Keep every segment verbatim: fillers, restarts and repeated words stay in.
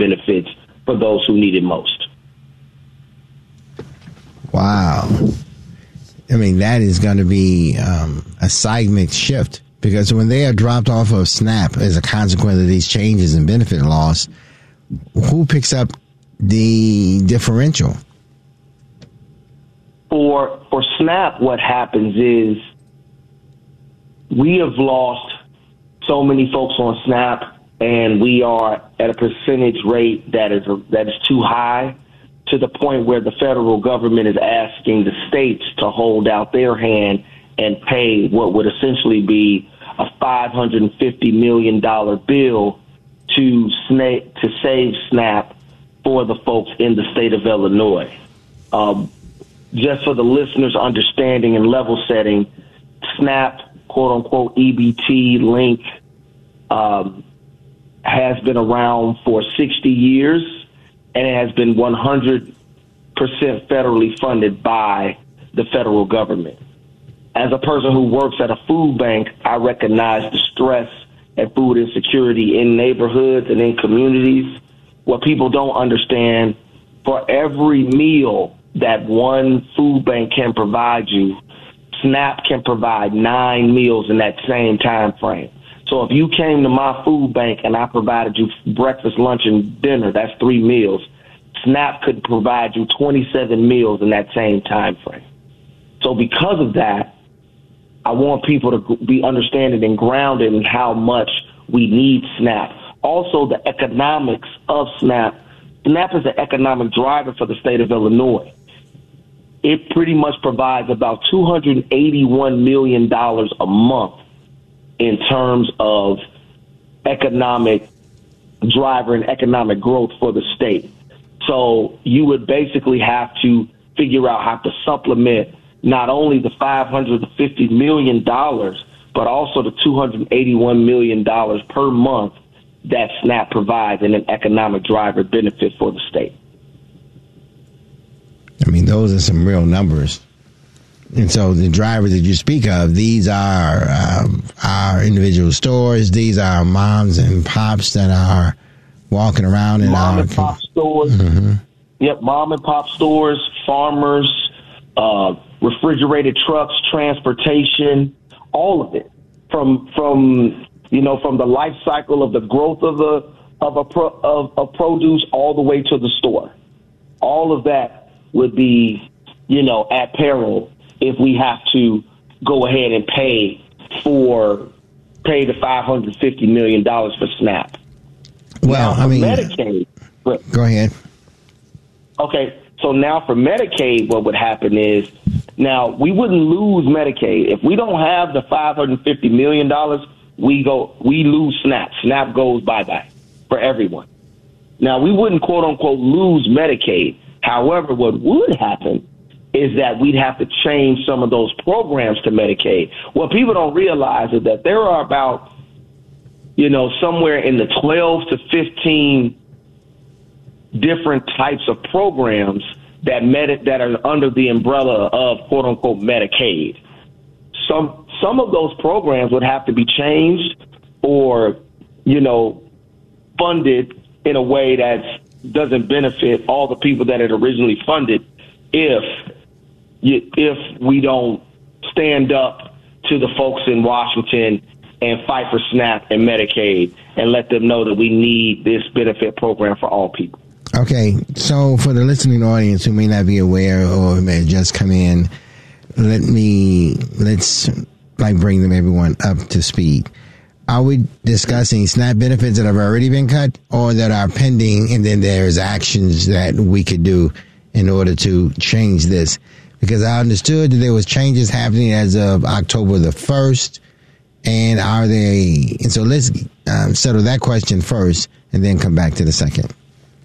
benefits for those who need it most. Wow. I mean, that is going to be um, a seismic shift, because when they are dropped off of SNAP as a consequence of these changes in benefit laws, who picks up the differential? For for SNAP, what happens is we have lost so many folks on SNAP, and we are at a percentage rate that is that is too high, to the point where the federal government is asking the states to hold out their hand and pay what would essentially be a five hundred fifty million dollars bill to sna- to save SNAP for the folks in the state of Illinois. Um, just for the listeners' understanding and level setting, SNAP, quote unquote, E B T link, um, has been around for sixty years, and it has been one hundred percent federally funded by the federal government. As a person who works at a food bank, I recognize the stress and food insecurity in neighborhoods and in communities. What people don't understand, for every meal that one food bank can provide you, SNAP can provide nine meals in that same time frame. So if you came to my food bank and I provided you breakfast, lunch, and dinner, that's three meals. SNAP could provide you twenty-seven meals in that same time frame. So because of that, I want people to be understanding and grounded in how much we need SNAP. Also, the economics of SNAP. SNAP is an economic driver for the state of Illinois. It pretty much provides about two hundred eighty-one million dollars a month in terms of economic driver and economic growth for the state. So you would basically have to figure out how to supplement not only the five hundred fifty million dollars, but also the two hundred eighty-one million dollars per month that SNAP provides in an economic driver benefit for the state. I mean, those are some real numbers. And so the drivers that you speak of, these are um, our individual stores. These are moms and pops that are walking around in mom our... and pop stores. Mm-hmm. Yep, mom and pop stores, farmers, uh, refrigerated trucks, transportation, all of it. From from you know from the life cycle of the growth of the of a pro, of, of produce all the way to the store. All of that would be, you know, at peril if we have to go ahead and pay for pay the five hundred fifty million dollars for SNAP. Well, now, I mean, Medicaid. Go ahead. Okay, so now for Medicaid, what would happen is, now we wouldn't lose Medicaid if we don't have the five hundred fifty million dollars. We go, we lose SNAP. SNAP goes bye bye for everyone. Now we wouldn't quote unquote lose Medicaid. However, what would happen is that we'd have to change some of those programs to Medicaid. What people don't realize is that there are about, you know, somewhere in the twelve to fifteen different types of programs that med- that are under the umbrella of quote unquote Medicaid. Some some of those programs would have to be changed or, you know, funded in a way that doesn't benefit all the people that it originally funded if you, if we don't stand up to the folks in Washington and fight for SNAP and Medicaid and let them know that we need this benefit program for all people. Okay, so for the listening audience who may not be aware or may have just come in, let me, let's like bring them everyone up to speed. Are we discussing SNAP benefits that have already been cut or that are pending, and then there's actions that we could do in order to change this? Because I understood that there was changes happening as of October the first, and are they, and so let's um, settle that question first and then come back to the second.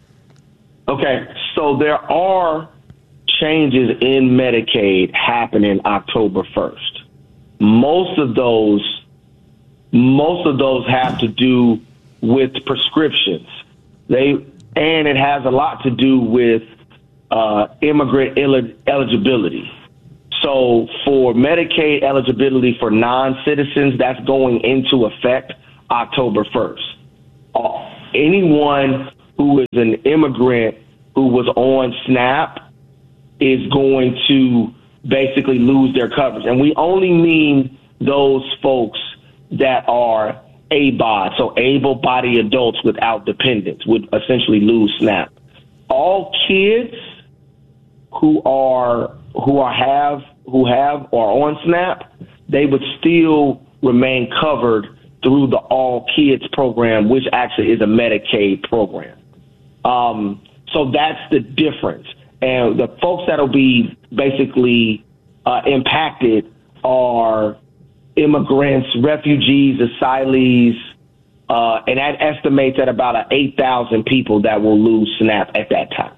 Okay, so there are changes in Medicaid happening October first. Most of those Most of those have to do with prescriptions. They and it has a lot to do with uh, immigrant el- eligibility. So for Medicaid eligibility for non-citizens, that's going into effect October first. Uh, anyone who is an immigrant who was on SNAP is going to basically lose their coverage. And we only mean those folks that are A B O D, so able-bodied adults without dependents, would essentially lose SNAP. All kids who are who are have who have or are on SNAP, they would still remain covered through the All Kids program, which actually is a Medicaid program. Um, so that's the difference. And the folks that'll be basically uh, impacted are immigrants, refugees, asylees, uh, and that estimates at about eight thousand people that will lose SNAP at that time.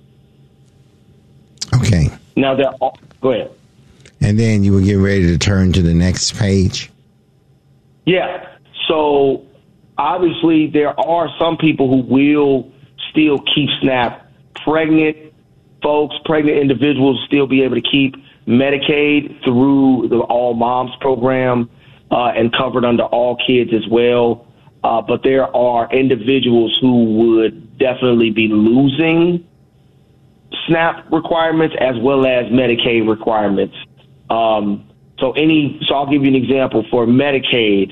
Okay. Now, they're all, go ahead. And then you will get ready to turn to the next page? Yeah. So, obviously, there are some people who will still keep SNAP. Pregnant folks, pregnant individuals still be able to keep Medicaid through the All Moms program uh, and covered under All Kids as well. Uh, but there are individuals who would definitely be losing SNAP requirements as well as Medicaid requirements. Um, so any, so I'll give you an example for Medicaid.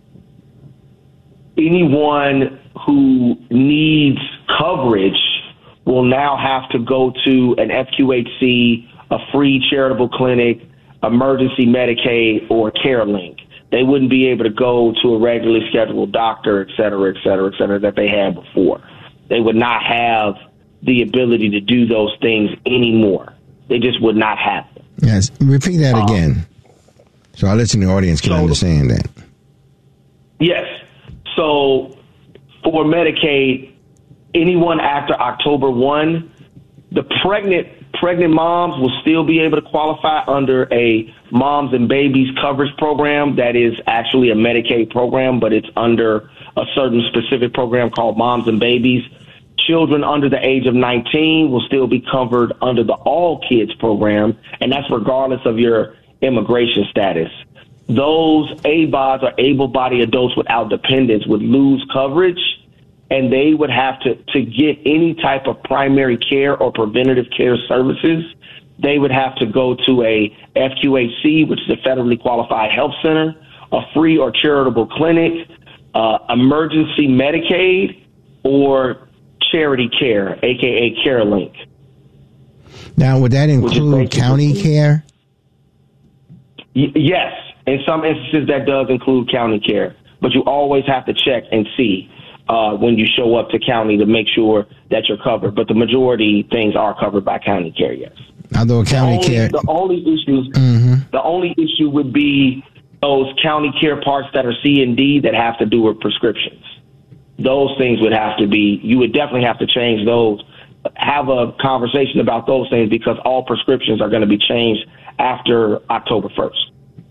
Anyone who needs coverage will now have to go to an F Q H C, a free charitable clinic, emergency Medicaid, or CareLink. They wouldn't be able to go to a regularly scheduled doctor, et cetera, et cetera, et cetera, that they had before. They would not have the ability to do those things anymore. They just would not have them. Yes, repeat that um, again, so our listening audience can so, understand that. Yes. So for Medicaid, anyone after October first, the pregnant pregnant moms will still be able to qualify under a moms and babies coverage program that is actually a Medicaid program, but it's under a certain specific program called Moms and Babies. Children under the age of nineteen will still be covered under the All Kids program, and that's regardless of your immigration status. Those A B O Ds, or able-bodied adults without dependents, would lose coverage, and they would have to, to get any type of primary care or preventative care services. They would have to go to a F Q H C, which is a federally qualified health center, a free or charitable clinic, uh, emergency Medicaid, or charity care, a k a. CareLink. Now, would that include county care? Y- yes. In some instances, that does include county care. But you always have to check and see uh, when you show up to county to make sure that you're covered. But the majority things are covered by county care, yes. Although county the only, care... The only, issue, mm-hmm. the only issue would be those county care parts that are C and D that have to do with prescriptions. Those things would have to be, you would definitely have to change those, have a conversation about those things, because all prescriptions are going to be changed after October first.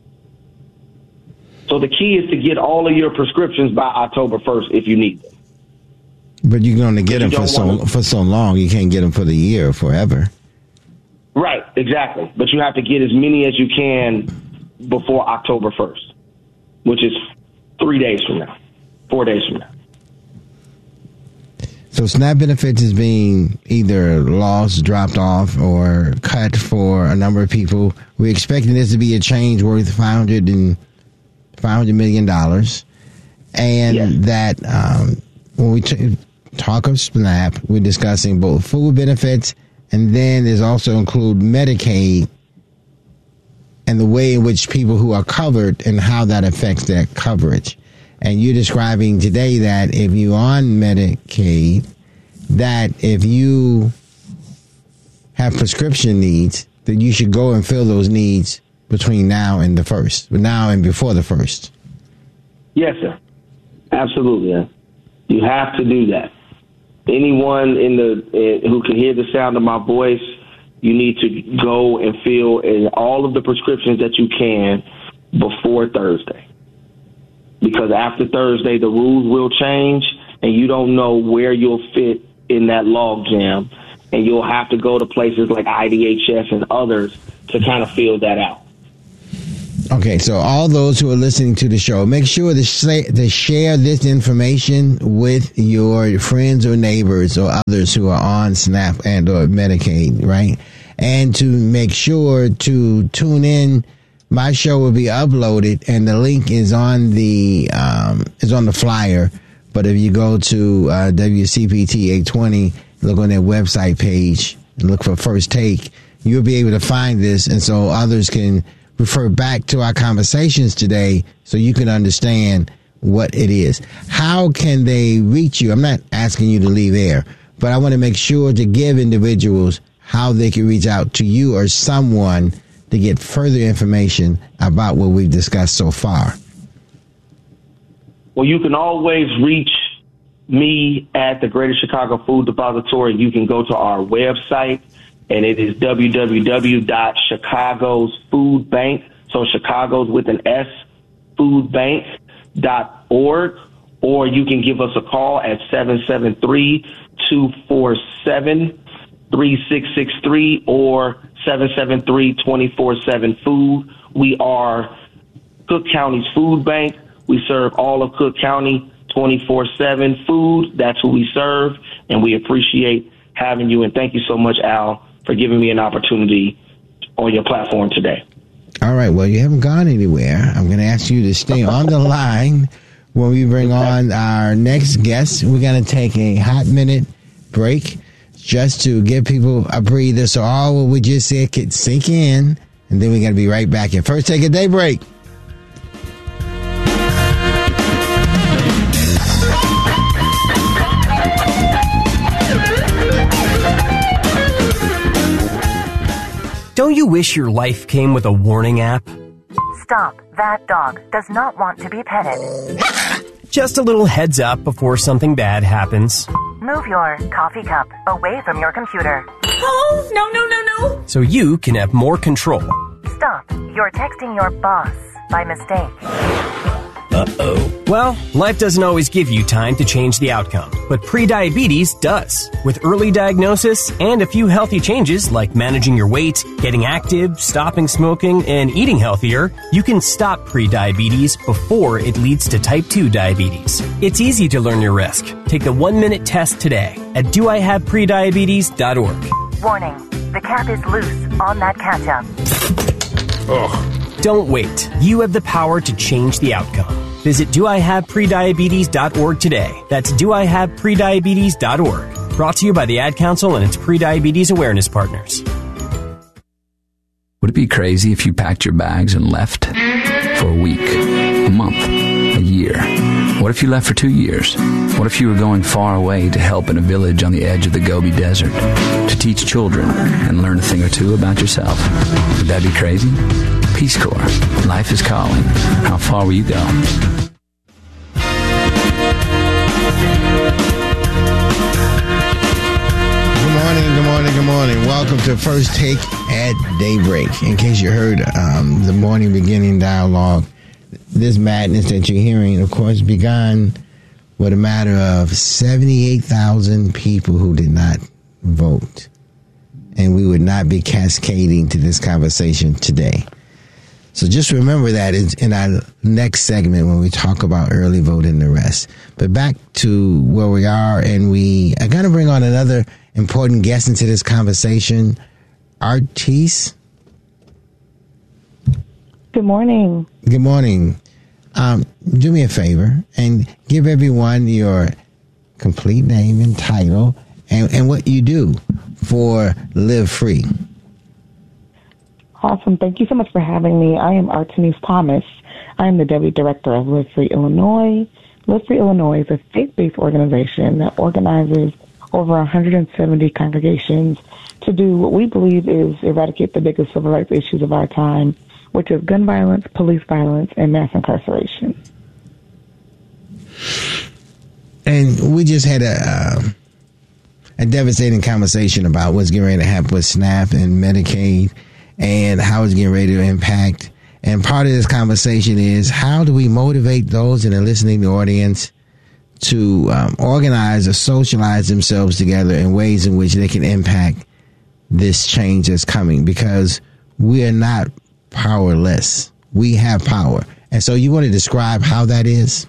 So the key is to get all of your prescriptions by October first if you need them. But you're going to get them for so, to, for so long, you can't get them for the year or forever. Right, exactly. But you have to get as many as you can before October first, which is three days from now, four days from now. So SNAP benefits is being either lost, dropped off, or cut for a number of people. We're expecting this to be a change worth five hundred and five hundred million dollars, and yes. that um, when we t- talk of SNAP, we're discussing both food benefits, and then there's also include Medicaid and the way in which people who are covered and how that affects their coverage. And you're describing today that if you're on Medicaid, that if you have prescription needs, that you should go and fill those needs between now and the first, now and before the first. Yes, sir. Absolutely. Yeah. You have to do that. Anyone in the uh, who can hear the sound of my voice, you need to go and fill in all of the prescriptions that you can before Thursday. Because after Thursday, the rules will change, and you don't know where you'll fit in that log jam, and you'll have to go to places like I D H S and others to kind of fill that out. Okay, so all those who are listening to the show, make sure to, say, to share this information with your friends or neighbors or others who are on SNAP and or Medicaid, right? And to make sure to tune in. My show will be uploaded, and the link is on the um, is on the flyer. But if you go to uh, W C P T eight twenty, look on their website page and look for First Take, you'll be able to find this, and so others can refer back to our conversations today so you can understand what it is. How can they reach you? I'm not asking you to leave air, but I want to make sure to give individuals how they can reach out to you or someone to get further information about what we've discussed so far. Well, you can always reach me at the Greater Chicago Food Depository. You can go to our website, and it is w w w dot chicago's food bank, so Chicago's with an S, foodbank dot org, or you can give us a call at seven seven three, two four seven, three six six three or seven seven three, two four seven, food. We are Cook County's food bank. We serve all of Cook County twenty-four seven food. That's who we serve, and we appreciate having you. And thank you so much, Al, for giving me an opportunity on your platform today. All right. Well, you haven't gone anywhere. I'm going to ask you to stay on the line when we bring on our next guest. We're going to take a hot minute break just to give people a breather so all what we just said could sink in, and then we're going to be right back. And first, take a day break. Don't you wish your life came with a warning app? Stop. That dog does not want to be petted. Just a little heads up before something bad happens. Move your coffee cup away from your computer. Oh, no, no, no, no. So you can have more control. Stop. You're texting your boss by mistake. Uh-oh. Well, life doesn't always give you time to change the outcome, but prediabetes does. With early diagnosis and a few healthy changes like managing your weight, getting active, stopping smoking, and eating healthier, you can stop prediabetes before it leads to type two diabetes. It's easy to learn your risk. Take the one-minute test today at do I have prediabetes dot org. Warning, the cap is loose on that ketchup. Ugh. Don't wait. You have the power to change the outcome. Visit do I have prediabetes dot org today. That's do I have prediabetes dot org. Brought to you by the Ad Council and its prediabetes awareness partners. Would it be crazy if you packed your bags and left for a week, a month, a year? What if you left for two years? What if you were going far away to help in a village on the edge of the Gobi Desert, to teach children and learn a thing or two about yourself? Would that be crazy? Peace Corps. Life is calling. How far will you go? Good morning, good morning, good morning. Welcome to First Take at Daybreak. In case you heard um, the morning beginning dialogue, this madness that you're hearing, of course, began with a matter of seventy-eight thousand people who did not vote. And we would not be cascading to this conversation today. So just remember that in our next segment when we talk about early vote and the rest. But back to where we are, and we are going to bring on another important guest into this conversation, Artis. Good morning. Good morning. Um, do me a favor and give everyone your complete name and title and, and what you do for Live Free. Awesome. Thank you so much for having me. I am Artemis Thomas. I am the Deputy Director of Live Free Illinois. Live Free Illinois is a faith-based organization that organizes over one hundred seventy congregations to do what we believe is eradicate the biggest civil rights issues of our time, which is gun violence, police violence, and mass incarceration. And we just had a uh, a devastating conversation about what's getting ready to happen with SNAP and Medicaid and how it's getting ready to impact. And part of this conversation is how do we motivate those in the listening audience to um, organize or socialize themselves together in ways in which they can impact this change that's coming, because we are not powerless. we have power. And so you want to describe how that is?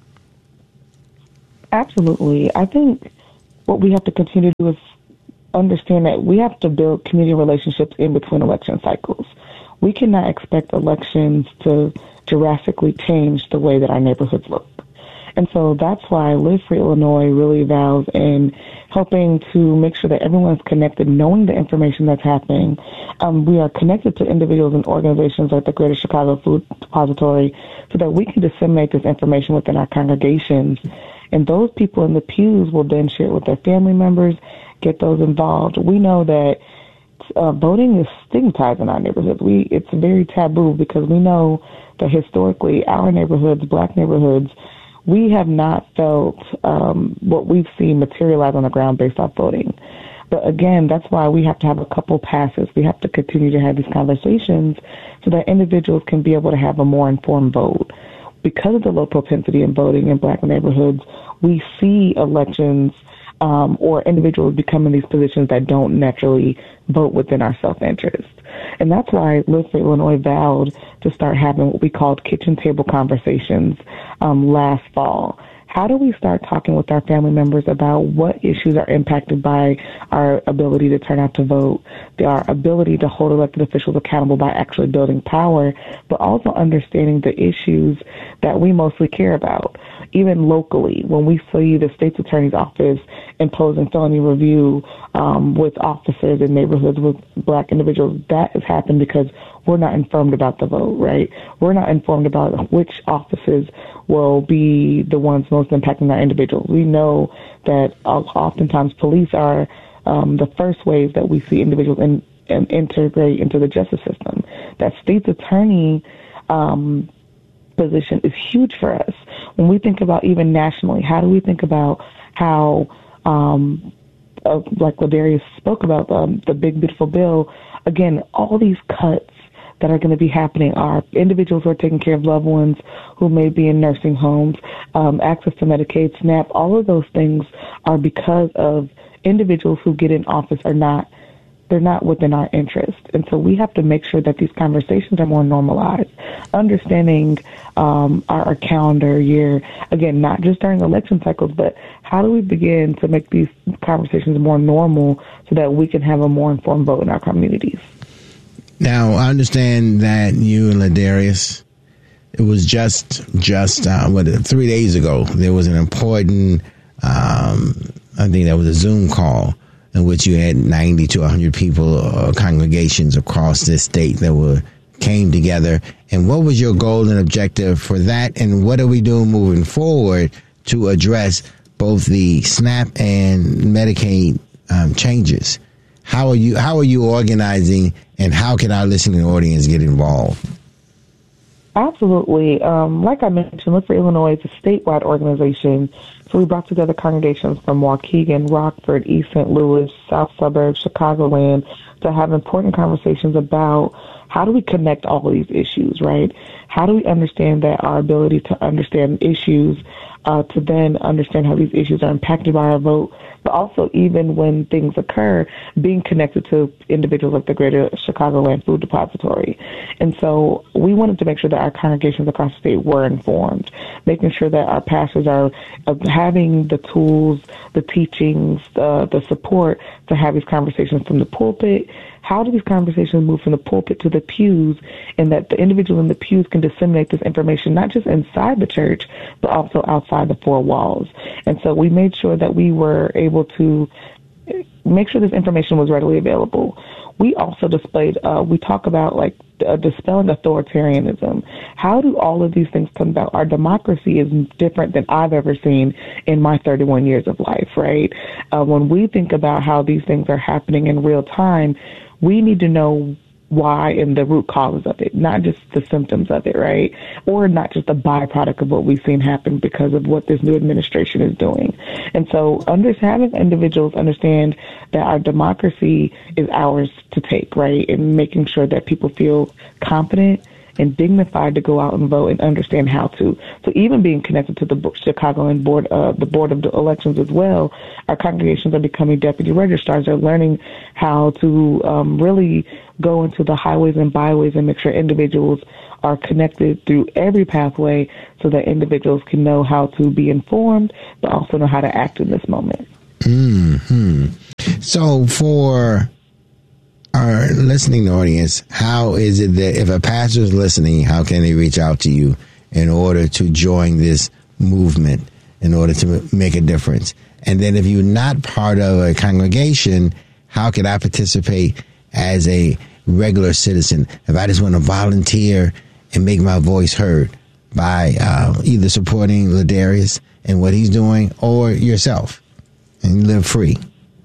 Absolutely. I think what we have to continue to do is understand that we have to build community relationships in between election cycles. We cannot expect elections to drastically change the way that our neighborhoods look. And so that's why Live Free Illinois really vows in helping to make sure that everyone's connected, knowing the information that's happening. Um, we are connected to individuals and organizations like the Greater Chicago Food Depository so that we can disseminate this information within our congregations. And those people in the pews will then share it with their family members, get those involved. We know that uh, voting is stigmatized in our neighborhoods. We It's very taboo because we know that historically our neighborhoods, black neighborhoods, we have not felt um, what we've seen materialize on the ground based off voting. But again, that's why we have to have a couple passes. We have to continue to have these conversations so that individuals can be able to have a more informed vote. Because of the low propensity in voting in black neighborhoods, we see elections um, or individuals become in these positions that don't naturally vote within our self-interest. And that's why Live for Illinois vowed to start having what we called kitchen table conversations um, last fall. How do we start talking with our family members about what issues are impacted by our ability to turn out to vote, our ability to hold elected officials accountable by actually building power, but also understanding the issues that we mostly care about. Even locally, when we see the state's attorney's office imposing felony review um, with officers in neighborhoods with black individuals, that has happened because we're not informed about the vote, right? We're not informed about which offices will be the ones most impacting our individuals. We know that oftentimes police are um, the first ways that we see individuals in, in, integrate into the justice system. That state's attorney um, position is huge for us. When we think about even nationally, how do we think about how, um, uh, like Ladarius spoke about, um, the Big Beautiful Bill, again, all these cuts that are going to be happening are individuals who are taking care of loved ones who may be in nursing homes, um, access to Medicaid, SNAP, all of those things are because of individuals who get in office are not, they're not within our interest. And so we have to make sure that these conversations are more normalized, understanding um, our, our calendar year, again, not just during election cycles, but how do we begin to make these conversations more normal so that we can have a more informed vote in our communities? Now, I understand that you and Ladarius, it was just, just uh, what, three days ago, there was an important, um, I think that was a Zoom call in which you had ninety to one hundred people, uh, congregations across this state that were came together. And what was your goal and objective for that? And what are we doing moving forward to address both the SNAP and Medicaid um, changes? How are you, how are you organizing, and how can our listening audience get involved? Absolutely. Um, like I mentioned, Live for Illinois is a statewide organization. So we brought together congregations from Waukegan, Rockford, East Saint Louis, South Suburbs, Chicagoland to have important conversations about how do we connect all of these issues, right? How do we understand that our ability to understand issues, uh, to then understand how these issues are impacted by our vote, but also even when things occur, being connected to individuals like the Greater Chicagoland Food Depository. And so we wanted to make sure that our congregations across the state were informed, making sure that our pastors are uh, having the tools, the teachings, uh, the support to have these conversations from the pulpit. How do these conversations move from the pulpit to the pews, and that the individuals in the pews can disseminate this information not just inside the church, but also outside the four walls? And so we made sure that we were able to make sure this information was readily available. We also displayed, uh, we talk about like uh, dispelling authoritarianism. How do all of these things come about? Our democracy is different than I've ever seen in my thirty-one years of life, right? Uh, when we think about how these things are happening in real time, we need to know why and the root causes of it, not just the symptoms of it, right? Or not just a byproduct of what we've seen happen because of what this new administration is doing. And so under, having individuals understand that our democracy is ours to take, right? And making sure that people feel confident and dignified to go out and vote and understand how to. So even being connected to the Chicagoland board, uh, the board of the elections as well, our congregations are becoming deputy registrars. They're learning how to um, really go into the highways and byways and make sure individuals are connected through every pathway so that individuals can know how to be informed, but also know how to act in this moment. Hmm. So for our listening audience, how is it that if a pastor is listening, how can they reach out to you in order to join this movement, in order to make a difference? And then if you're not part of a congregation, how can I participate as a regular citizen? If I just want to volunteer and make my voice heard by uh, either supporting Ladarius and what he's doing or yourself and Live Free.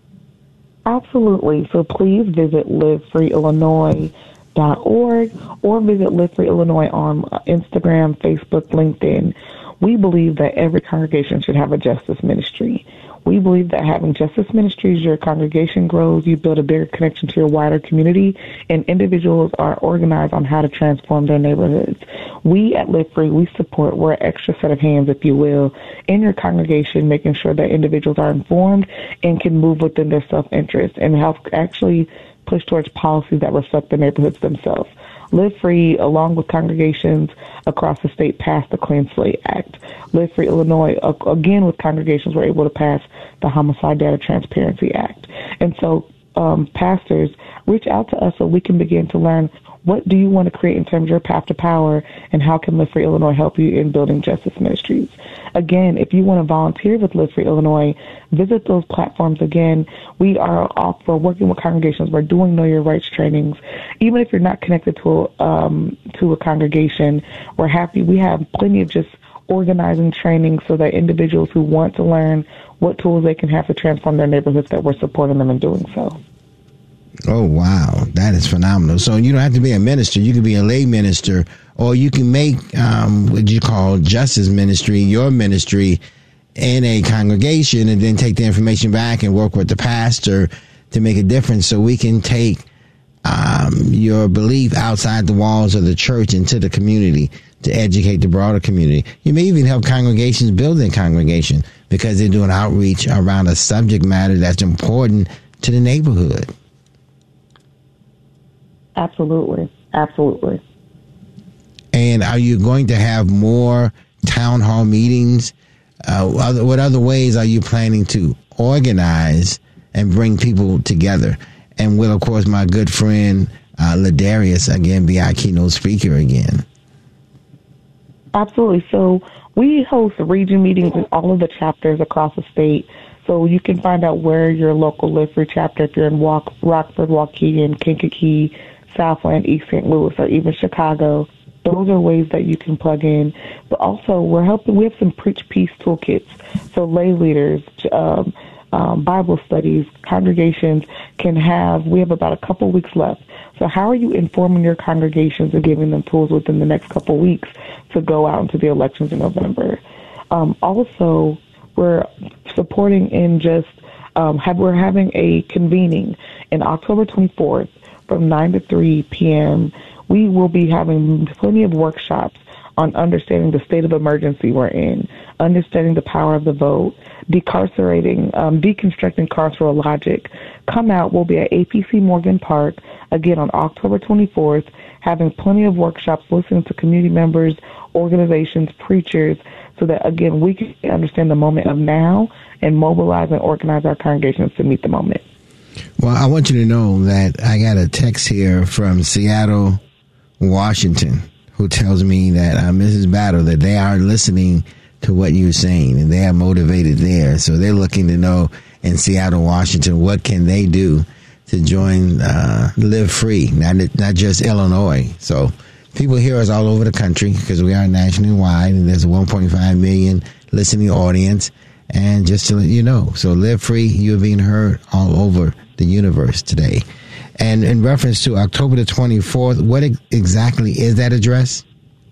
Absolutely. So please visit live free illinois dot org or visit Live Free Illinois on Instagram, Facebook, LinkedIn. We believe that every congregation should have a justice ministry. We believe that having justice ministries, your congregation grows, you build a bigger connection to your wider community, and individuals are organized on how to transform their neighborhoods. We at Live Free, we support, we're an extra set of hands, if you will, in your congregation, making sure that individuals are informed and can move within their self-interest and help actually push towards policies that reflect the neighborhoods themselves. Live Free, along with congregations across the state, passed the Clean Slate Act. Live Free Illinois, again with congregations, were able to pass the Homicide Data Transparency Act. And so um, pastors, reach out to us so we can begin to learn what do you want to create in terms of your path to power, and how can Live Free Illinois help you in building justice ministries. Again, if you want to volunteer with Live Free Illinois, visit those platforms. Again, we are off for working with congregations. We're doing Know Your Rights trainings. Even if you're not connected to a, um, to a congregation, we're happy. We have plenty of just organizing training so that individuals who want to learn what tools they can have to transform their neighborhoods, that we're supporting them in doing so. Oh, wow. That is phenomenal. So you don't have to be a minister. You can be a lay minister, or you can make um, what you call justice ministry, your ministry, in a congregation, and then take the information back and work with the pastor to make a difference, so we can take um, your belief outside the walls of the church into the community to educate the broader community. You may even help congregations build their congregation because they're doing outreach around a subject matter that's important to the neighborhood. Absolutely. Absolutely. And are you going to have more town hall meetings? Uh, other, what other ways are you planning to organize and bring people together? And will, of course, my good friend uh, Ladarius, again, be our keynote speaker again? Absolutely. So we host region meetings in all of the chapters across the state. So you can find out where your local Live Free chapter, if you're in Walk, Rockford, Waukegan, Kankakee, Southland, East Saint Louis, or even Chicago. Those are ways that you can plug in. But also, we're helping. We have some Preach Peace toolkits. So lay leaders, um, um, Bible studies, congregations can have. We have about a couple weeks left. So how are you informing your congregations and giving them tools within the next couple weeks to go out into the elections in November? Um, also, we're supporting in just um, have, we're having a convening in October twenty-fourth from nine to three p.m. We will be having plenty of workshops on understanding the state of emergency we're in, understanding the power of the vote, decarcerating, um, deconstructing carceral logic. Come out. We'll be at A P C Morgan Park, again, on October twenty-fourth, having plenty of workshops, listening to community members, organizations, preachers, so that, again, we can understand the moment of now and mobilize and organize our congregations to meet the moment. Well, I want you to know that I got a text here from Seattle, Washington, who tells me that uh, Missus Battle, that they are listening to what you're saying, and they are motivated there. So they're looking to know in Seattle, Washington, what can they do to join uh, Live Free, not not just Illinois. So people hear us all over the country because we are nationwide, and there's a one point five million listening audience. And just to let you know, so Live Free, you're being heard all over the universe today. And in reference to October the twenty-fourth, what ex- exactly is that address?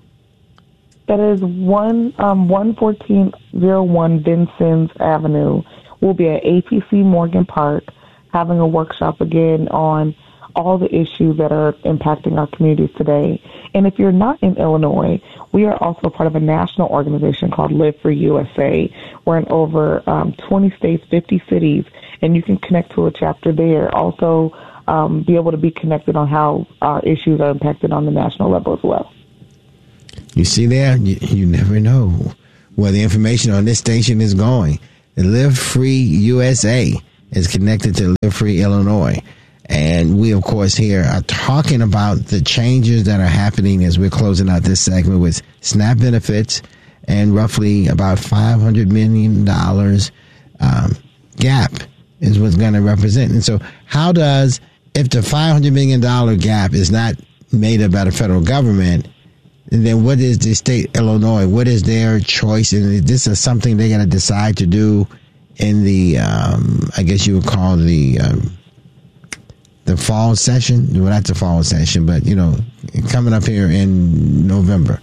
That is one um, one fourteen oh one Vincennes Avenue. We'll be at A P C Morgan Park having a workshop again on all the issues that are impacting our communities today. And if you're not in Illinois, we are also part of a national organization called Live Free U S A. We're in over um, twenty states, fifty cities, and you can connect to a chapter there. Also, um, be able to be connected on how our issues are impacted on the national level as well. You see there, you, you never know where the information on this station is going. Live Free U S A is connected to Live Free Illinois. And we, of course, here are talking about the changes that are happening as we're closing out this segment with SNAP benefits and roughly about five hundred million dollars um, gap is what's going to represent. And so how does, if the five hundred million dollars gap is not made up by the federal government, then what is the state Illinois? What is their choice? And this is something they got to decide to do in the, um, I guess you would call the um, the fall session. Well, not the fall session, but, you know, coming up here in November.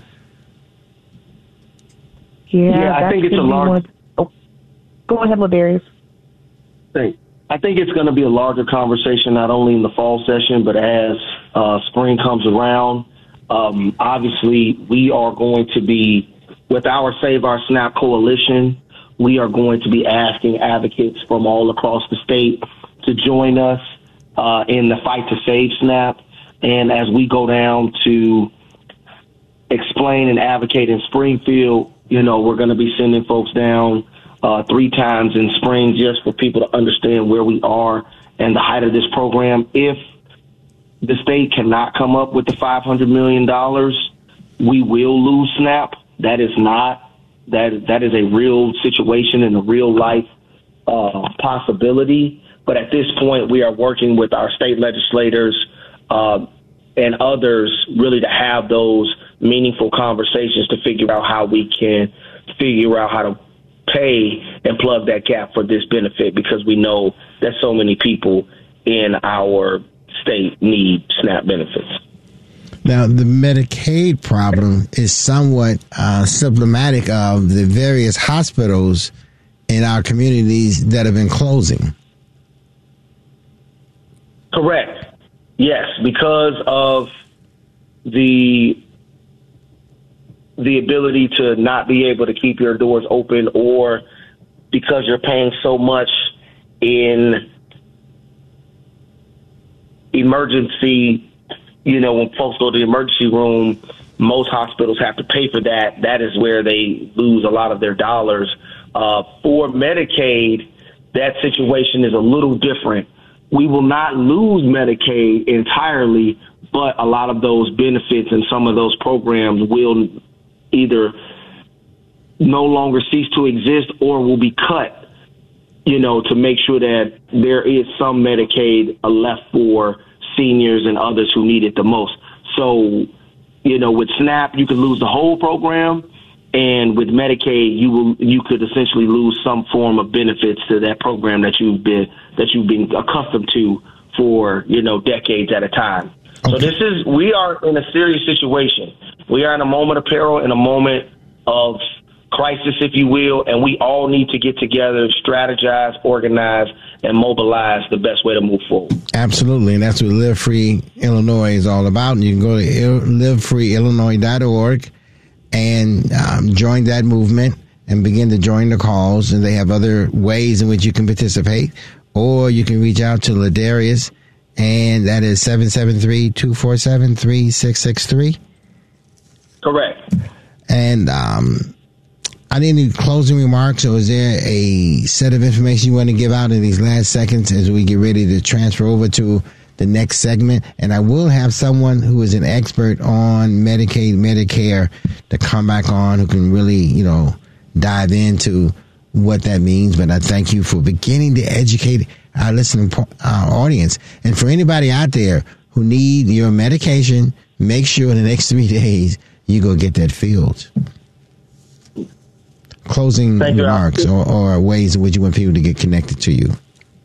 Yeah, yeah I think it's a large. Oh, go ahead, Ladarius. Thanks. I think it's going to be a larger conversation, not only in the fall session, but as uh, spring comes around. Um, obviously, we are going to be, with our Save Our SNAP coalition, we are going to be asking advocates from all across the state to join us uh, in the fight to save SNAP. And as we go down to explain and advocate in Springfield, you know, we're going to be sending folks down uh, three times in spring just for people to understand where we are and the height of this program. If the state cannot come up with the five hundred million dollars, we will lose SNAP. That is not, that that is a real situation and a real life uh, possibility. But at this point, we are working with our state legislators uh, and others really to have those meaningful conversations to figure out how we can figure out how to pay and plug that gap for this benefit, because we know that so many people in our state need SNAP benefits. Now, the Medicaid problem is somewhat uh, symptomatic of the various hospitals in our communities that have been closing. Correct. Yes, because of the the ability to not be able to keep your doors open, or because you're paying so much in emergency, you know, when folks go to the emergency room, most hospitals have to pay for that. That is where they lose a lot of their dollars. Uh, for Medicaid, that situation is a little different. We will not lose Medicaid entirely, but a lot of those benefits and some of those programs will either no longer cease to exist or will be cut, you know, to make sure that there is some Medicaid left for seniors and others who need it the most. So, you know, with SNAP, you could lose the whole program, and with Medicaid, you will you could essentially lose some form of benefits to that program that you've been that you've been accustomed to for, you know, decades at a time. Okay. So this is we are in a serious situation. We are in a moment of peril, in a moment of crisis, if you will, and we all need to get together, strategize, organize, and mobilize the best way to move forward. Absolutely, and that's what Live Free Illinois is all about. And you can go to live free illinois dot org and um, join that movement and begin to join the calls. And they have other ways in which you can participate, or you can reach out to Ladarius, and that is seven seven three, two four seven, three six six three. Correct. And um, I need any closing remarks, or is there a set of information you want to give out in these last seconds as we get ready to transfer over to the next segment? And I will have someone who is an expert on Medicaid, Medicare to come back on who can really, you know, dive into what that means. But I thank you for beginning to educate our listening our audience. And for anybody out there who need your medication, make sure in the next three days you go get that filled. Closing Thank remarks or, or ways in which you want people to get connected to you.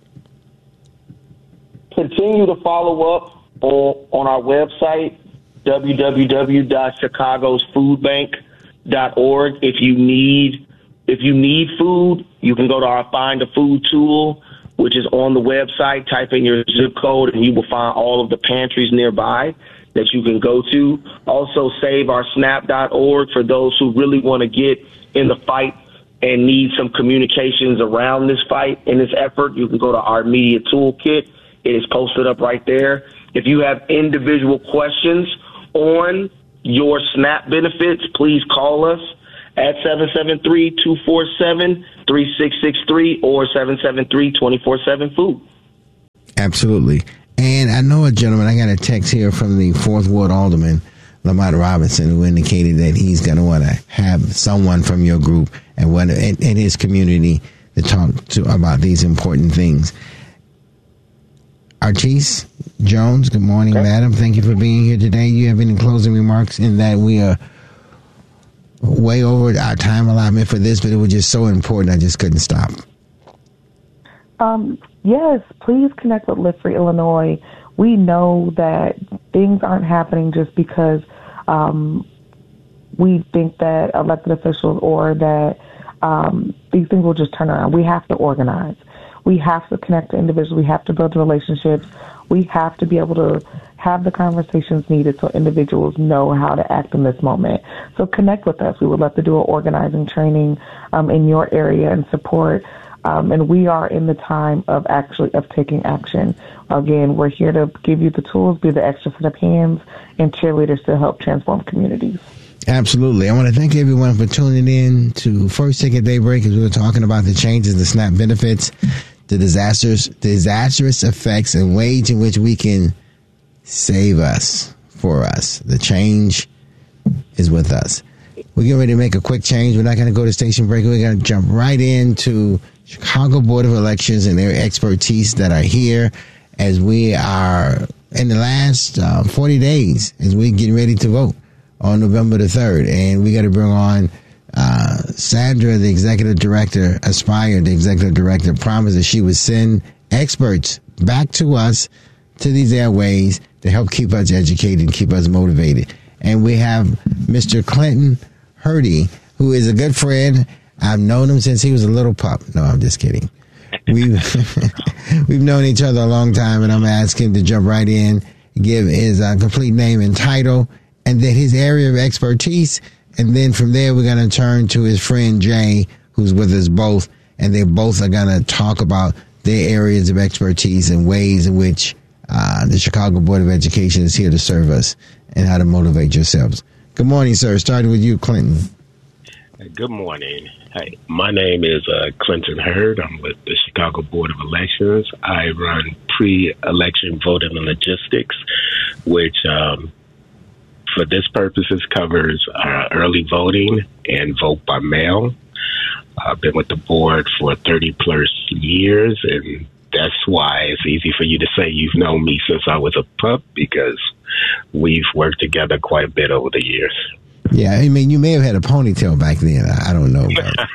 Continue to follow up on, on our website, w w w dot chicagos food bank dot org. If you need if you need food, you can go to our Find a Food tool which is on the website. Type in your zip code, and you will find all of the pantries nearby that you can go to. Also, save our snap dot org for those who really want to get in the fight and need some communications around this fight and this effort. You can go to our media toolkit. It is posted up right there. If you have individual questions on your SNAP benefits, please call us at seven seven three, two four seven, three six six three or seven seven three, two four seven, food. Absolutely. And I know a gentleman, I got a text here from the fourth Ward Alderman, Lamont Robinson, who indicated that he's going to want to have someone from your group and what in, in his community to talk to about these important things. Artis Jones, good morning, okay. Madam. Thank you for being here today. You have any closing remarks in that we are way over our time allotment for this, but it was just so important I just couldn't stop. Um, yes, please connect with Live Free Illinois. We know that things aren't happening just because um, we think that elected officials or that um, these things will just turn around. We have to organize. We have to connect to individuals. We have to build relationships. We have to be able to have the conversations needed so individuals know how to act in this moment. So connect with us. We would love to do an organizing training um, in your area and support. Um, and we are in the time of actually of taking action. Again, we're here to give you the tools, be the extra set of hands, and cheerleaders to help transform communities. Absolutely. I want to thank everyone for tuning in to First Take a Daybreak as we were talking about the changes in SNAP benefits, the disasters, disastrous effects, and ways in which we can save us for us. The change is with us. We're getting ready to make a quick change. We're not going to go to station break. We're going to jump right into Chicago Board of Elections and their expertise that are here as we are in the last uh, forty days as we get ready to vote on November the third. And we got to bring on uh, Sandra, the executive director, Aspire, the executive director, promised that she would send experts back to us, to these airways, to help keep us educated and keep us motivated. And we have Mister Clinton Hurdy, who is a good friend. I've known him since he was a little pup. No, I'm just kidding. We've, we've known each other a long time, and I'm going to ask him to jump right in, give his uh, complete name and title, and then his area of expertise. And then from there, we're going to turn to his friend Jay, who's with us both, and they both are going to talk about their areas of expertise and ways in which uh, the Chicago Board of Education is here to serve us and how to motivate yourselves. Good morning, sir. Starting with you, Clinton. Good morning. Hey, my name is uh, Clinton Hurd. I'm with the Chicago Board of Elections. I run pre-election voting and logistics, which um, for this purposes covers uh, early voting and vote by mail. I've been with the board for thirty plus years, and that's why it's easy for you to say you've known me since I was a pup, because we've worked together quite a bit over the years. Yeah, I mean, you may have had a ponytail back then. I don't know.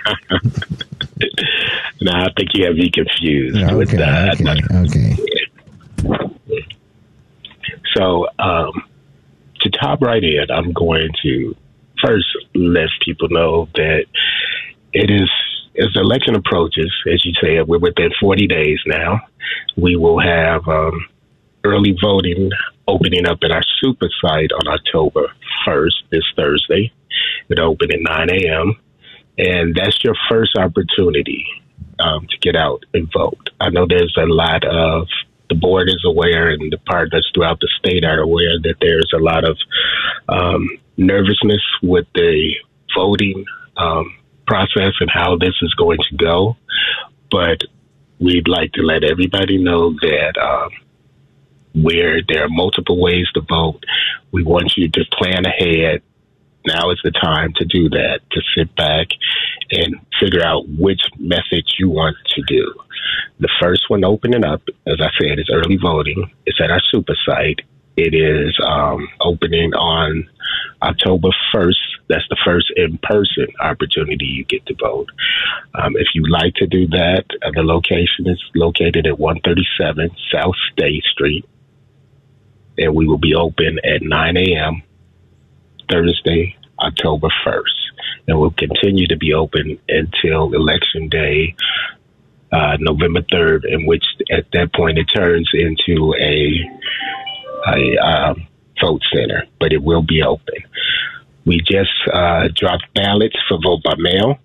No, I think you have me confused okay, with that. Okay, okay. So, um, to top right in, I'm going to first let people know that it is, as the election approaches, as you said, we're within forty days now. We will have um, early voting opening up at our super site on October first, this Thursday. It'll open at nine a.m. And that's your first opportunity um, to get out and vote. I know there's a lot of, the board is aware and the partners throughout the state are aware that there's a lot of um, nervousness with the voting um, process and how this is going to go. But we'd like to let everybody know that um, where there are multiple ways to vote, we want you to plan ahead. Now is the time to do that, to sit back and figure out which method you want to do. The first one opening up, as I said, is early voting. It's at our super site. It is um, opening on October first. That's the first in-person opportunity you get to vote. Um, if you'd like to do that, uh, the location is located at one thirty-seven South State Street. And we will be open at nine a.m. Thursday, October first. And we'll continue to be open until Election Day, uh, November third, in which at that point it turns into a, a um, vote center, but it will be open. We just uh, dropped ballots for vote by mail.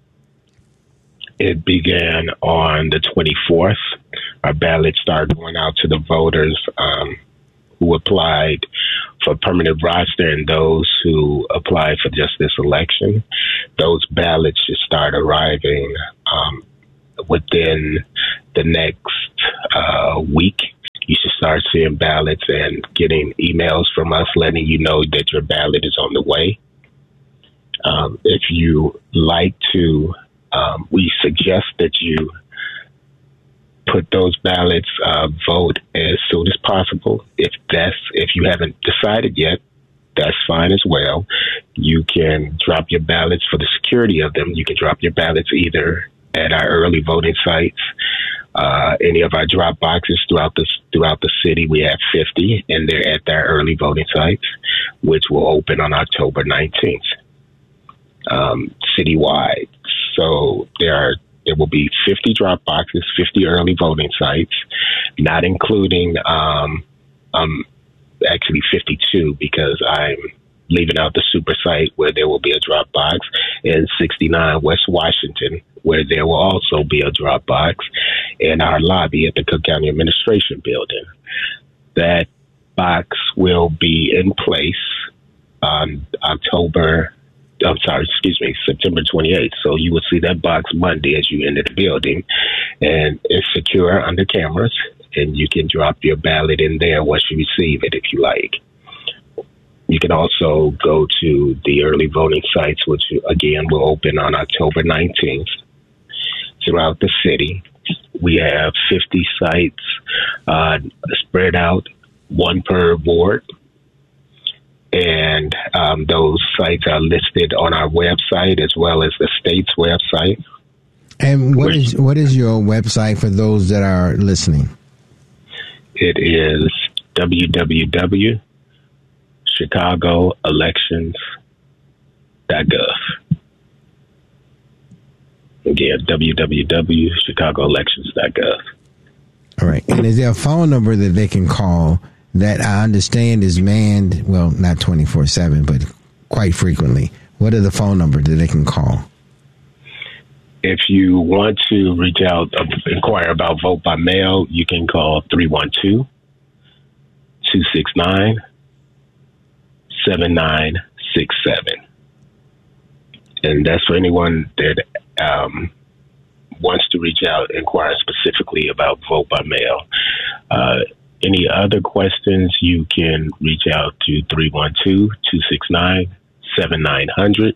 It began on the twenty-fourth. Our ballots started going out to the voters um, who applied for permanent roster and those who applied for just this election. Those ballots should start arriving um, within the next uh, week. You should start seeing ballots and getting emails from us letting you know that your ballot is on the way. Um, if you like to, um, we suggest that you put those ballots, uh, vote as soon as possible. If that's, if you haven't decided yet, that's fine as well. You can drop your ballots for the security of them. You can drop your ballots either at our early voting sites, uh, any of our drop boxes throughout the, throughout the city. We have fifty, and they're at their early voting sites, which will open on October nineteenth, um, citywide. So there are, there will be fifty drop boxes, fifty early voting sites, not including, um, um, actually fifty-two, because I'm leaving out the super site where there will be a drop box, and sixty-nine West Washington, where there will also be a drop box, and our lobby at the Cook County Administration Building. That box will be in place on October I'm sorry, excuse me, September twenty-eighth. So you will see that box Monday as you enter the building, and it's secure under cameras, and you can drop your ballot in there once you receive it if you like. You can also go to the early voting sites, which again will open on October nineteenth throughout the city. We have fifty sites uh, spread out, one per ward. And um, those sites are listed on our website as well as the state's website. And what is what is your website for those that are listening? It is w w w dot chicago elections dot gov. Again, w w w dot chicago elections dot gov. All right. And is there a phone number that they can call that I understand is manned, well, not twenty-four seven, but quite frequently? What are the phone numbers that they can call? If you want to reach out, uh, inquire about vote by mail, you can call three one two, two six nine, seven nine six seven. And that's for anyone that um, wants to reach out, inquire specifically about vote by mail. Uh, Any other questions, you can reach out to three one two, two six nine, seven nine zero zero.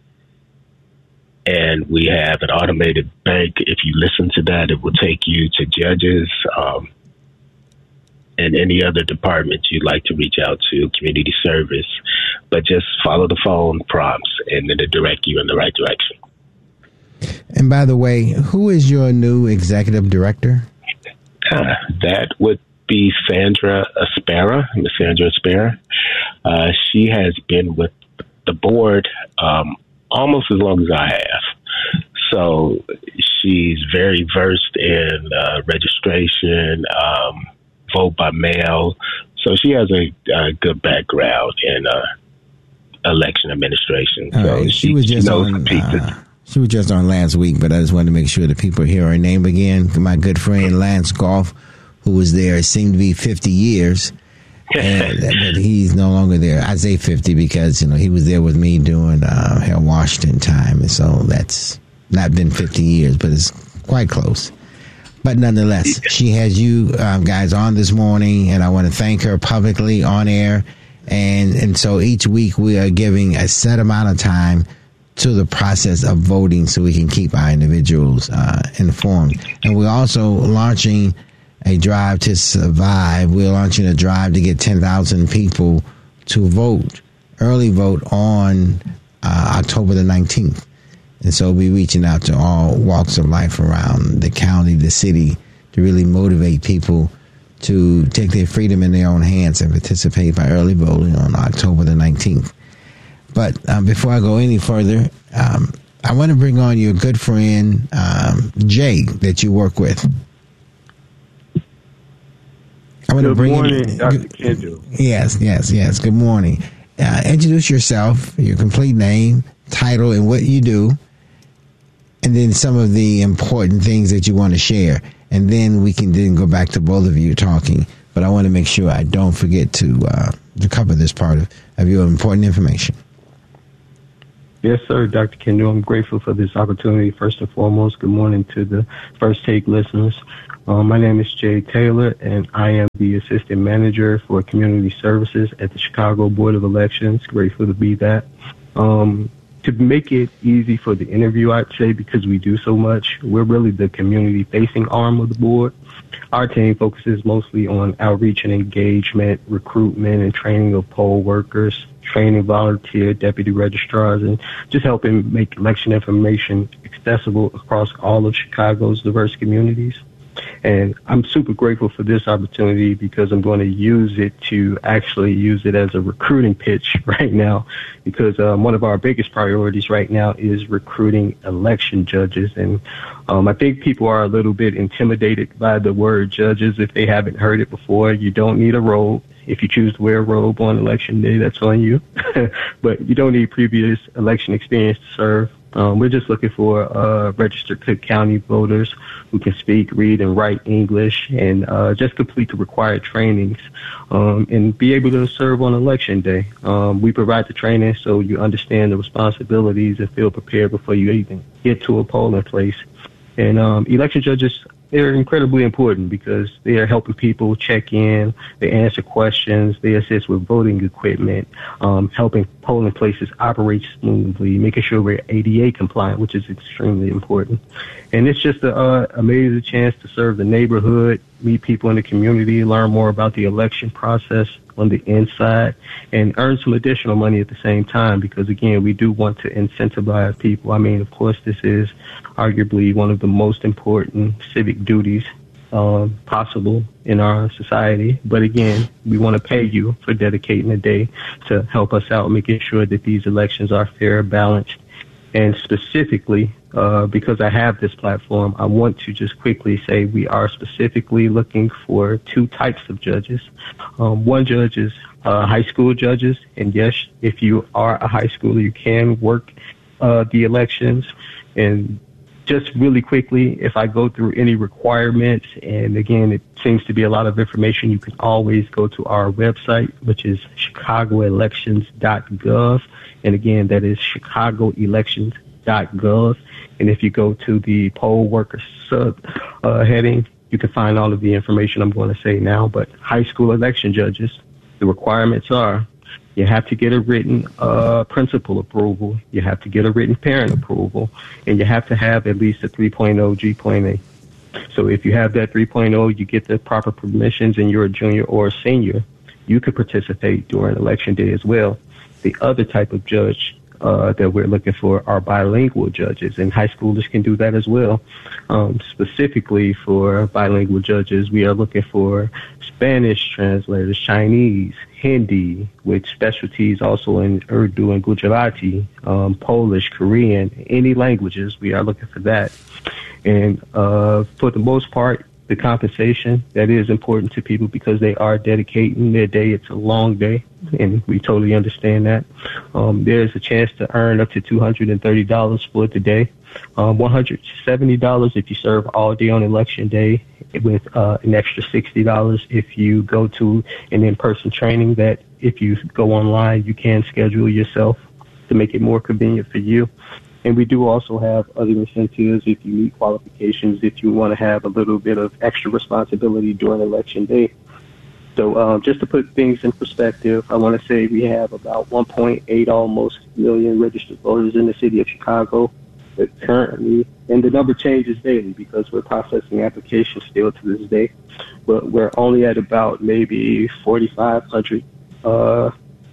And we have an automated bank. If you listen to that, it will take you to judges um, and any other department you'd like to reach out to, community service. But just follow the phone prompts, and then it'll direct you in the right direction. And by the way, who is your new executive director? Uh, that would be Sandra Aspera, Miss Sandra Aspera. Uh, she has been with the board um, almost as long as I have. So she's very versed in uh, registration, um, vote by mail. So she has a, a good background in uh, election administration. All so right. she, she was just she knows on. the pieces. Uh, she was just on last week, but I just wanted to make sure that people hear her name again. My good friend Lance Goff, who was there, it seemed to be fifty years, and but he's no longer there. I say fifty because, you know, he was there with me during uh, Harold Washington time, and so that's not been fifty years, but it's quite close. But nonetheless, she has you um, guys on this morning, and I want to thank her publicly on air. And and so each week we are giving a set amount of time to the process of voting so we can keep our individuals uh, informed. And we're also launching a drive to survive. We're launching a drive to get ten thousand people to vote, early vote on uh, October the nineteenth. And so we'll be reaching out to all walks of life around the county, the city, to really motivate people to take their freedom in their own hands and participate by early voting on October the nineteenth. But um, before I go any further, um, I want to bring on your good friend, um, Jay, that you work with. I want good to bring morning, in, Doctor Kendall. Yes, yes, yes. Good morning. Uh, introduce yourself, your complete name, title, and what you do, and then some of the important things that you want to share. And then we can then go back to both of you talking. But I want to make sure I don't forget to uh, to cover this part of, of your important information. Yes, sir, Doctor Kendall. I'm grateful for this opportunity. First and foremost, good morning to the First Take listeners. Um, my name is Jay Taylor, and I am the Assistant Manager for Community Services at the Chicago Board of Elections. Grateful to be that. Um, to make it easy for the interview, I'd say, because we do so much, we're really the community-facing arm of the board. Our team focuses mostly on outreach and engagement, recruitment and training of poll workers, training volunteer deputy registrars, and just helping make election information accessible across all of Chicago's diverse communities. And I'm super grateful for this opportunity because I'm going to use it to actually use it as a recruiting pitch right now, because um, one of our biggest priorities right now is recruiting election judges. And um, I think people are a little bit intimidated by the word judges if they haven't heard it before. You don't need a robe. If you choose to wear a robe on election day, that's on you. But you don't need previous election experience to serve. Um, we're just looking for uh, registered Cook County voters who can speak, read, and write English, and uh, just complete the required trainings um, and be able to serve on election day. Um, we provide the training so you understand the responsibilities and feel prepared before you even get to a polling place. And um, election judges, they're incredibly important because they are helping people check in, they answer questions, they assist with voting equipment, um, helping polling places operate smoothly, making sure we're A D A compliant, which is extremely important. And it's just an uh, amazing chance to serve the neighborhood, meet people in the community, learn more about the election process on the inside, and earn some additional money at the same time because, again, we do want to incentivize people. I mean, of course, this is arguably one of the most important civic duties um, possible in our society. But, again, we want to pay you for dedicating a day to help us out, making sure that these elections are fair, balanced, and specifically, uh, because I have this platform, I want to just quickly say we are specifically looking for two types of judges. Um, one judge is uh, high school judges, and yes, if you are a high schooler, you can work uh, the elections. And just really quickly, if I go through any requirements, and again, it seems to be a lot of information, you can always go to our website, which is chicago elections dot gov. And again, that is chicago elections dot gov. And if you go to the poll worker sub uh, heading, you can find all of the information I'm going to say now. But high school election judges, the requirements are you have to get a written uh, principal approval, you have to get a written parent approval, and you have to have at least a three point oh G P A. So if you have that three point oh, you get the proper permissions, and you're a junior or a senior, you could participate during election day as well. The other type of judge uh, that we're looking for are bilingual judges, and high schoolers can do that as well. Um, specifically for bilingual judges, we are looking for Spanish translators, Chinese, Hindi, with specialties also in Urdu and Gujarati, um, Polish, Korean, any languages. We are looking for that. And uh, for the most part, the compensation, that is important to people because they are dedicating their day. It's a long day, and we totally understand that. Um, there's a chance to earn up to two hundred thirty dollars for the day, um, one hundred seventy dollars if you serve all day on election day, with uh, an extra sixty dollars if you go to an in-person training that if you go online, you can schedule yourself to make it more convenient for you. And we do also have other incentives if you meet qualifications, if you want to have a little bit of extra responsibility during election day. So um, just to put things in perspective, I want to say we have about one point eight almost million registered voters in the city of Chicago. But currently, and the number changes daily because we're processing applications still to this day, but we're only at about maybe forty-five hundred, uh,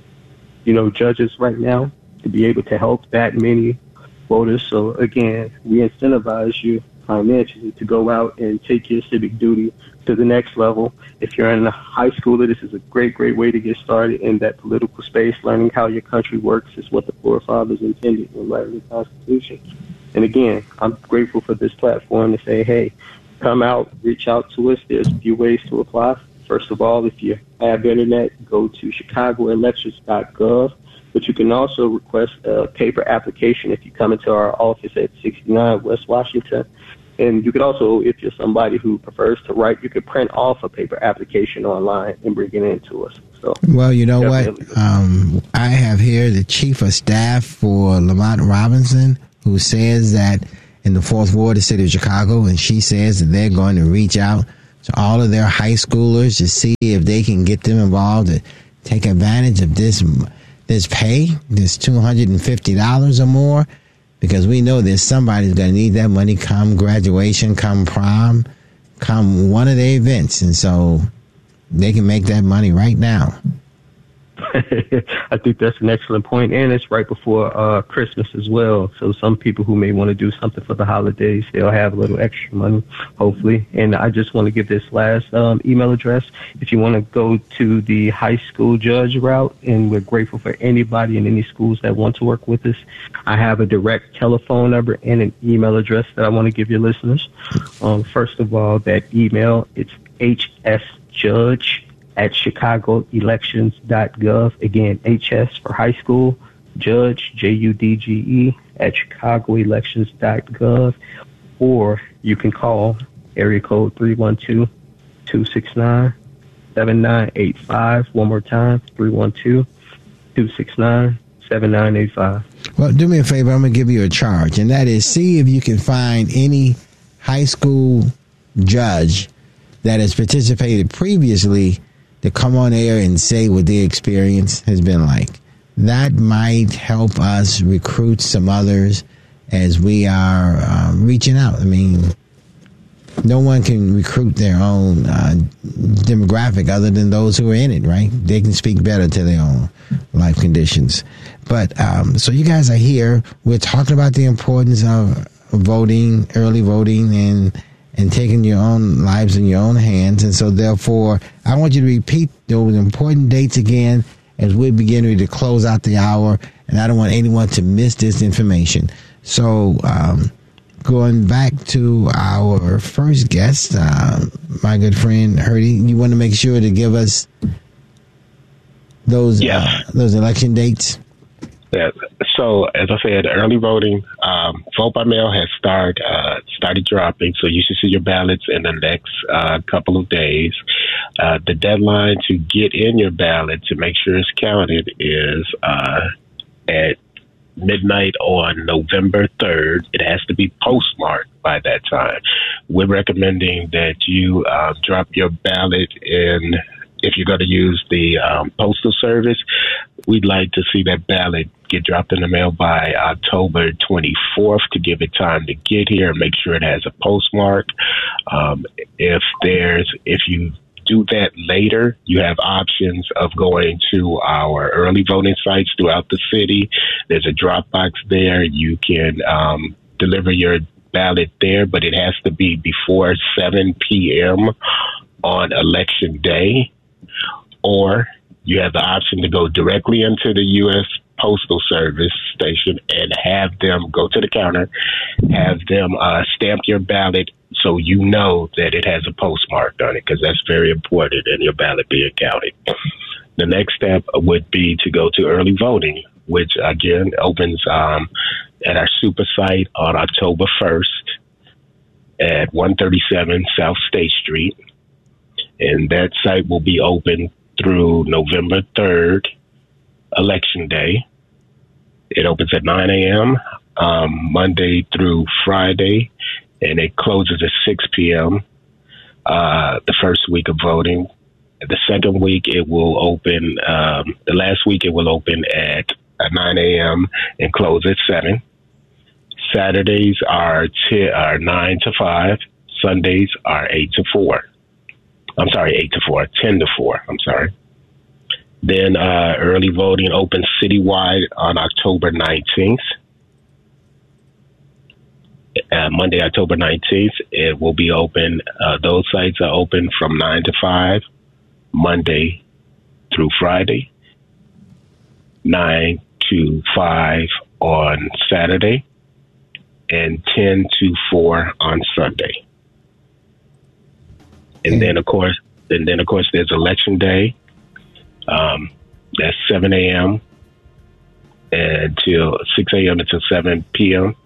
you know, judges right now to be able to help that many voters. So again, we incentivize you financially to go out and take your civic duty to the next level. If you're in a high schooler, this is a great, great way to get started in that political space. Learning how your country works is what the forefathers intended when writing the Constitution. And again, I'm grateful for this platform to say, hey, come out, reach out to us. There's a few ways to apply. First of all, if you have internet, go to chicago elections dot gov. But you can also request a paper application if you come into our office at sixty-nine West Washington. And you could also, if you're somebody who prefers to write, you could print off a paper application online and bring it in to us. So, well, you know what? Um, I have here the chief of staff for Lamont Robinson, who says that in the fourth ward of the city of Chicago, and she says that they're going to reach out to all of their high schoolers to see if they can get them involved to take advantage of this this pay, this two hundred fifty dollars or more, because we know there's somebody who's going to need that money come graduation, come prom, come one of the events. And so they can make that money right now. I think that's an excellent point, and it's right before uh, Christmas as well. So some people who may want to do something for the holidays, they'll have a little extra money, hopefully. And I just want to give this last um, email address. If you want to go to the high school judge route, and we're grateful for anybody in any schools that want to work with us, I have a direct telephone number and an email address that I want to give your listeners. Um, first of all, that email, it's hsjudge at chicago elections dot gov. Again, H S for high school, Judge, J U D G E, at chicago elections dot gov. Or you can call area code three one two, two six nine, seven nine eight five. One more time, three one two, two six nine, seven nine eight five. Well, do me a favor. I'm going to give you a charge, and that is see if you can find any high school judge that has participated previously to come on air and say what their experience has been like. That might help us recruit some others as we are uh, reaching out. I mean, no one can recruit their own uh, demographic other than those who are in it, right? They can speak better to their own life conditions. But um, so you guys are here. We're talking about the importance of voting, early voting, and and taking your own lives in your own hands. And so, therefore, I want you to repeat those important dates again as we're beginning to close out the hour, and I don't want anyone to miss this information. So, um, going back to our first guest, uh, my good friend Herdy, you want to make sure to give us those yeah. uh, those election dates? Yeah. So, as I said, early voting, um, vote by mail has started uh, started dropping. So you should see your ballots in the next uh, couple of days. Uh, the deadline to get in your ballot to make sure it's counted is uh, at midnight on November third. It has to be postmarked by that time. We're recommending that you uh, drop your ballot in. If you're going to use the um, postal service, we'd like to see that ballot get dropped in the mail by October twenty-fourth to give it time to get here and make sure it has a postmark. Um, if there's, if you do that later, you have options of going to our early voting sites throughout the city. There's a drop box there. You can um, deliver your ballot there, but it has to be before seven p.m. on election day. Or you have the option to go directly into the U S Postal Service station and have them go to the counter, have them uh, stamp your ballot so you know that it has a postmark on it, because that's very important in your ballot being counted. The next step would be to go to early voting, which again opens um, at our super site on October first at one thirty-seven South State Street. And that site will be open through November third, Election Day. It opens at nine a.m. Um, Monday through Friday, and it closes at six p.m. Uh, the first week of voting. The second week, it will open, um, the last week, it will open at nine a.m. and close at seven. Saturdays are, t- are nine to five. Sundays are eight to four. I'm sorry, eight to four, ten to four, I'm sorry. Then uh, early voting opens citywide on October nineteenth. uh, Monday, October nineteenth. It will be open. Uh, those sites are open from nine to five, Monday through Friday, nine to five on Saturday, and ten to four on Sunday. And then, of course, and then of course, there's Election Day. Um, that's seven a.m. until six a.m. until seven p.m.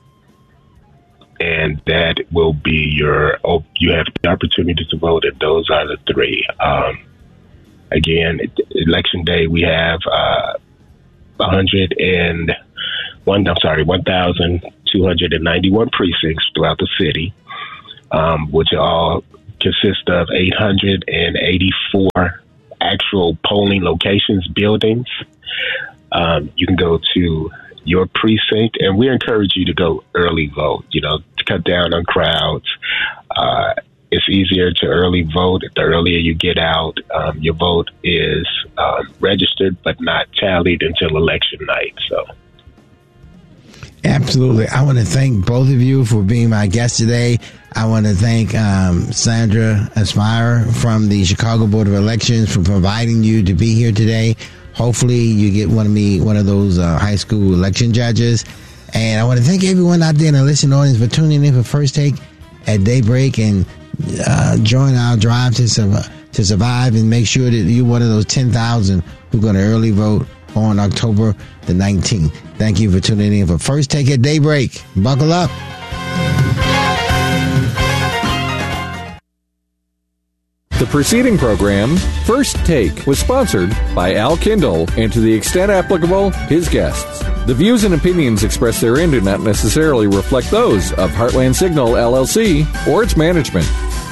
And that will be your, oh, you have the opportunity to vote, and those are the three. Um, again, Election Day, we have uh, one hundred and one, I'm sorry, one thousand two hundred ninety-one precincts throughout the city, um, which all consist of eight hundred eighty-four actual polling locations, buildings. Um, you can go to your precinct, and we encourage you to go early vote, you know, to cut down on crowds. Uh, it's easier to early vote. The earlier you get out, um, your vote is um, registered but not tallied until election night. So, absolutely. I want to thank both of you for being my guest today. I want to thank um, Sandra Aspire from the Chicago Board of Elections for providing you to be here today. Hopefully you get one of me, one of those uh, high school election judges. And I want to thank everyone out there in the listening audience for tuning in for First Take at daybreak, and uh, join our drive to, su- to survive, and make sure that you're one of those ten thousand who are going to early vote on October the nineteenth. Thank you for tuning in for First Take at daybreak. Buckle up. The preceding program, First Take, was sponsored by Al Kindle, and to the extent applicable, his guests. The views and opinions expressed therein do not necessarily reflect those of Heartland Signal, L L C, or its management.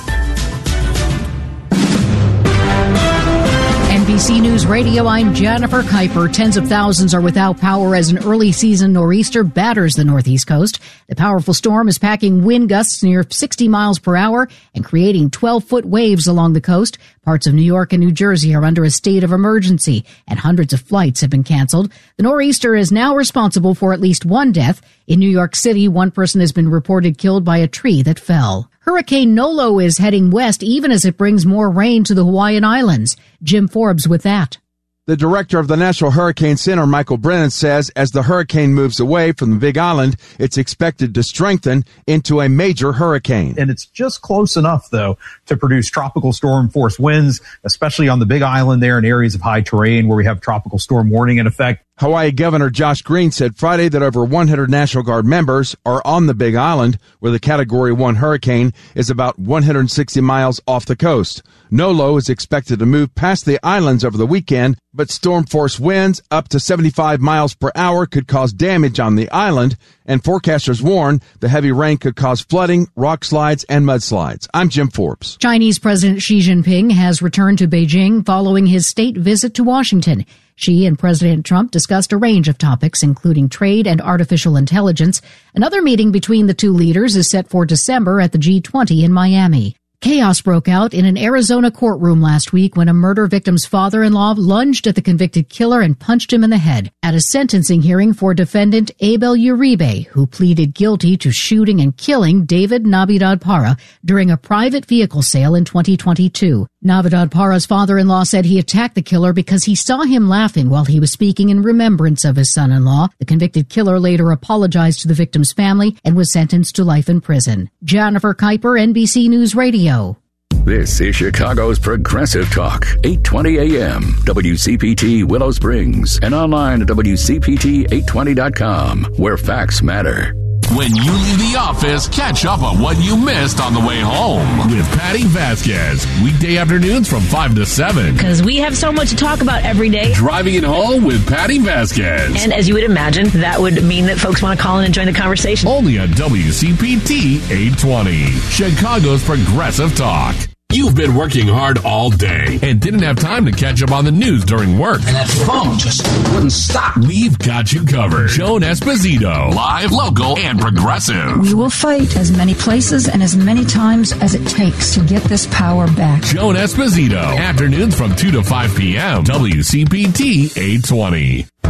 N B C News Radio, I'm Jennifer Kuiper. Tens of thousands are without power as an early season nor'easter batters the northeast coast. The powerful storm is packing wind gusts near sixty miles per hour and creating twelve-foot waves along the coast. Parts of New York and New Jersey are under a state of emergency, and hundreds of flights have been canceled. The nor'easter is now responsible for at least one death. In New York City, one person has been reported killed by a tree that fell. Hurricane Nolo is heading west even as it brings more rain to the Hawaiian Islands. Jim Forbes with that. The director of the National Hurricane Center, Michael Brennan, says as the hurricane moves away from the Big Island, it's expected to strengthen into a major hurricane. And it's just close enough, though, to produce tropical storm force winds, especially on the Big Island there in areas of high terrain where we have tropical storm warning in effect. Hawaii Governor Josh Green said Friday that over one hundred National Guard members are on the Big Island, where the Category one hurricane is about one hundred sixty miles off the coast. Nolo is expected to move past the islands over the weekend, but storm force winds up to seventy-five miles per hour could cause damage on the island, and forecasters warn the heavy rain could cause flooding, rock slides, and mudslides. I'm Jim Forbes. Chinese President Xi Jinping has returned to Beijing following his state visit to Washington. Xi and President Trump discussed a range of topics, including trade and artificial intelligence. Another meeting between the two leaders is set for December at the G twenty in Miami. Chaos broke out in an Arizona courtroom last week when a murder victim's father-in-law lunged at the convicted killer and punched him in the head at a sentencing hearing for defendant Abel Uribe, who pleaded guilty to shooting and killing David Navidad Parra during a private vehicle sale in twenty twenty-two. Navidad Parra's father-in-law said he attacked the killer because he saw him laughing while he was speaking in remembrance of his son-in-law. The convicted killer later apologized to the victim's family and was sentenced to life in prison. Jennifer Kuiper, N B C News Radio. This is Chicago's Progressive Talk, eight twenty A M, W C P T Willow Springs, and online at W C P T eight twenty dot com, where facts matter. When you leave the office, catch up on what you missed on the way home with Patty Vasquez. Weekday afternoons from five to seven. Because we have so much to talk about every day. Driving it home with Patty Vasquez. And as you would imagine, that would mean that folks want to call in and join the conversation. Only on W C P T eight twenty, Chicago's Progressive Talk. You've been working hard all day and didn't have time to catch up on the news during work. And that phone just wouldn't stop. We've got you covered. Joan Esposito, live, local, and progressive. We will fight as many places and as many times as it takes to get this power back. Joan Esposito, afternoons from two to five p.m., W C P T eight twenty.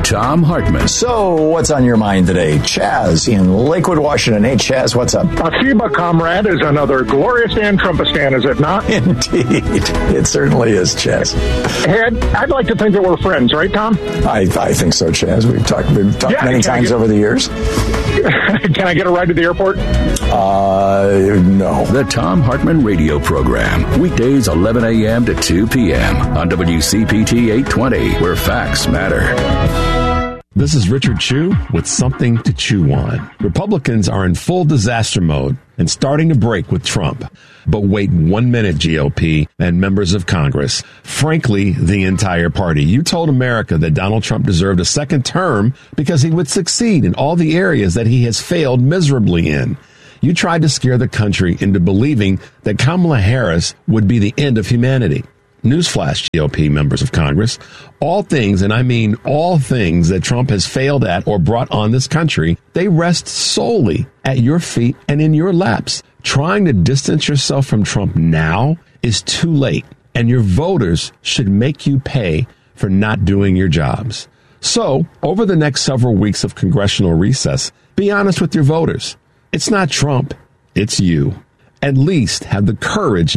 Thom Hartmann. So, what's on your mind today? Chaz in Lakewood, Washington. Hey, Chaz, what's up? Akiba, comrade, is another glorious Dan Trumpistan, is it not? Indeed. It certainly is, Chaz. Hey, I'd, I'd like to think that we're friends, right, Tom? I, I think so, Chaz. We've talked, we've talked yeah, many times get, over the years. Can I get a ride to the airport? Uh, no. The Thom Hartmann radio program. Weekdays eleven a.m. to two p.m. on W C P T eight twenty, where facts matter. This is Richard Chu with something to chew on. Republicans are in full disaster mode and starting to break with Trump. But wait one minute, G O P and members of Congress. Frankly, the entire party. You told America that Donald Trump deserved a second term because he would succeed in all the areas that he has failed miserably in. You tried to scare the country into believing that Kamala Harris would be the end of humanity. Newsflash, G O P members of Congress, all things, and I mean all things that Trump has failed at or brought on this country, they rest solely at your feet and in your laps. Trying to distance yourself from Trump now is too late, and your voters should make you pay for not doing your jobs. So, over the next several weeks of congressional recess, be honest with your voters. It's not Trump, it's you. At least have the courage